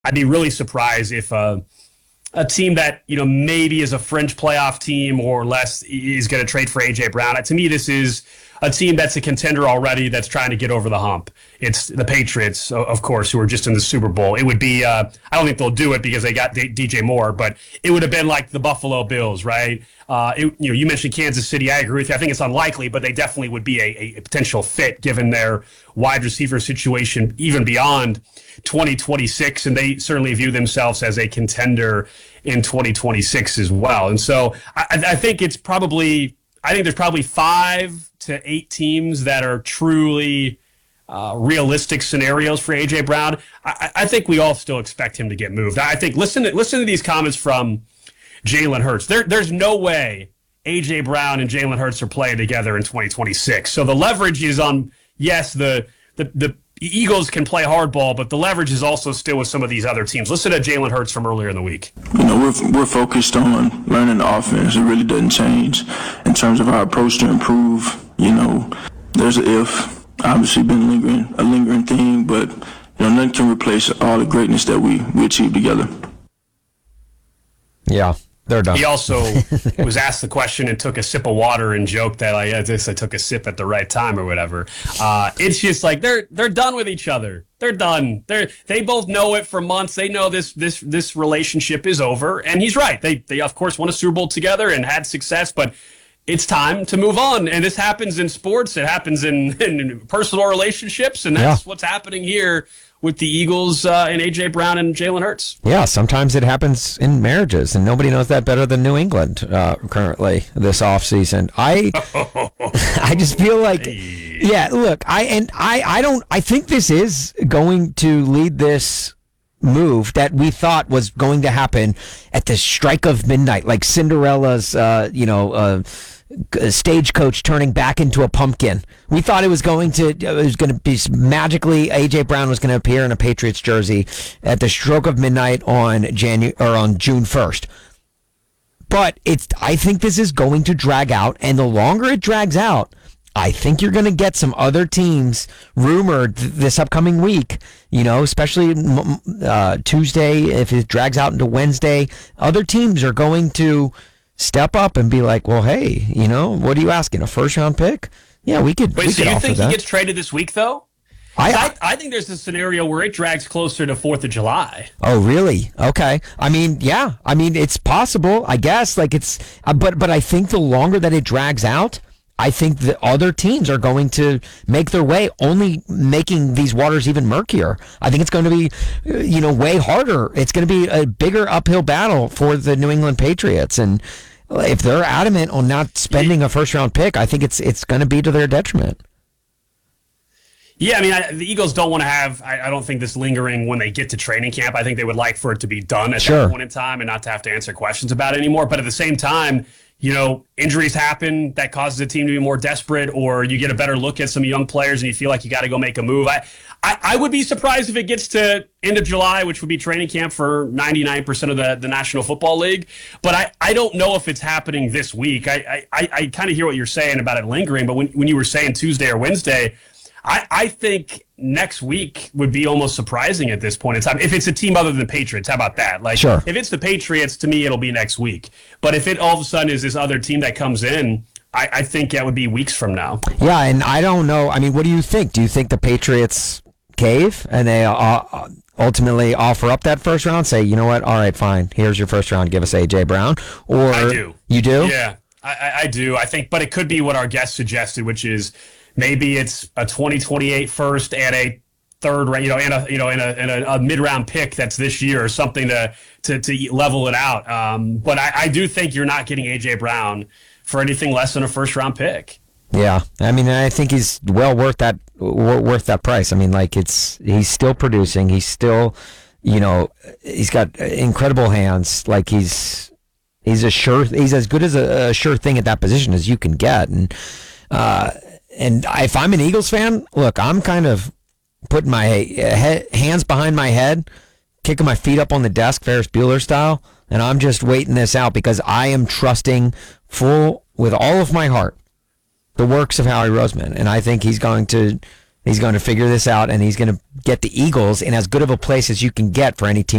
I'd be really surprised if a team that maybe is a fringe playoff team or less is going to trade for AJ Brown. To me, this is a team that's a contender already that's trying to get over the hump. It's the Patriots, of course, who are just in the Super Bowl. It would be I don't think they'll do it because they got DJ Moore, but it would have been like the Buffalo Bills, right? You mentioned Kansas City. I agree with you. I think it's unlikely, but they definitely would be a potential fit given their wide receiver situation even beyond 2026, and they certainly view themselves as a contender in 2026 as well. And so I think there's probably 5 to 8 teams that are truly realistic scenarios for AJ Brown. I think we all still expect him to get moved. I think listen to these comments from Jalen Hurts. There's no way AJ Brown and Jalen Hurts are playing together in 2026. So the leverage is on, yes, the Eagles can play hardball, but the leverage is also still with some of these other teams. Listen to Jalen Hurts from earlier in the week. We're focused on learning the offense. It really doesn't change in terms of our approach to improve. There's an if. Obviously been a lingering theme, but nothing can replace all the greatness that we achieved together. Yeah. They're done. He also was asked the question and took a sip of water and joked that I took a sip at the right time or whatever. It's just like they're done with each other. They're done. They both know it for months. They know this relationship is over. And he's right. They of course won a Super Bowl together and had success, but it's time to move on. And this happens in sports. It happens in personal relationships, and that's what's happening here with the Eagles and A.J. Brown and Jalen Hurts. Yeah, sometimes it happens in marriages, and nobody knows that better than New England currently this offseason. I just feel like, look, I think this is going to lead this move that we thought was going to happen at the strike of midnight, like Cinderella's, stagecoach turning back into a pumpkin. We thought it was going to be magically AJ Brown was going to appear in a Patriots jersey at the stroke of midnight on June 1st. But I think this is going to drag out, and the longer it drags out, I think you're going to get some other teams rumored this upcoming week, especially Tuesday, if it drags out into Wednesday. Other teams are going to step up and be like, well, hey, what are you asking? A first-round pick? Yeah, we could. Wait, so you think he gets traded this week, though? I think there's a scenario where it drags closer to 4th of July. Oh, really? Okay. I mean, yeah. I mean, it's possible, I guess. Like but I think the longer that it drags out, I think the other teams are going to make their way, only making these waters even murkier. I think it's going to be, way harder. It's going to be a bigger uphill battle for the New England Patriots. And if they're adamant on not spending a first-round pick, I think it's going to be to their detriment. Yeah, I mean, the Eagles don't want to have, I don't think, this lingering when they get to training camp. I think they would like for it to be done at that point in time and not to have to answer questions about it anymore. But at the same time, injuries happen that causes the team to be more desperate, or you get a better look at some young players and you feel like you got to go make a move. I would be surprised if it gets to end of July, which would be training camp for 99% of the National Football League. But I don't know if it's happening this week. I kind of hear what you're saying about it lingering, but when you were saying Tuesday or Wednesday, I think next week would be almost surprising at this point in time. If it's a team other than the Patriots, how about that? Like, sure. If it's the Patriots, to me, it'll be next week. But if it all of a sudden is this other team that comes in, I think that would be weeks from now. Yeah, and I don't know. I mean, what do you think? Do you think the Patriots cave and they ultimately offer up that first round, say, you know what, all right, fine, here's your first round, give us A.J. Brown? Or I do. You do? Yeah, I do. I think, but it could be what our guest suggested, which is maybe it's a 2028 first and a third round, and a mid-round pick that's this year or something to level it out. But I do think you're not getting A.J. Brown for anything less than a first-round pick. Yeah, I mean, I think he's well worth that price. I mean, like he's still producing. He's still, he's got incredible hands. Like he's as good as a sure thing at that position as you can get. And if I'm an Eagles fan, look, I'm kind of putting my hands behind my head, kicking my feet up on the desk, Ferris Bueller style, and I'm just waiting this out because I am trusting with all of my heart the works of Howie Roseman, and I think he's going to He's going to figure this out, and he's going to get the Eagles in as good of a place as you can get for any team